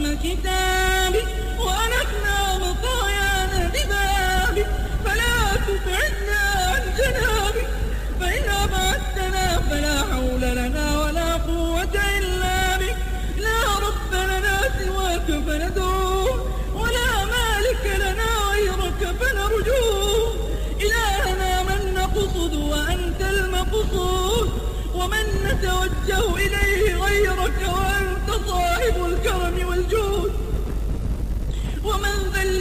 كتابك وألفنا بقايانا ببابك فلا تبعدنا عن جنابك فإن أبعدتنا فلا حول لنا ولا قوة إلا بك لا رب لنا سواك فندعوه ولا مالك لنا غيرك فنرجوه إلهنا من نقصد وأنت المقصود ومن نتوجه إليه غيرك وأنت صاحب الكرم والجود ومن ذا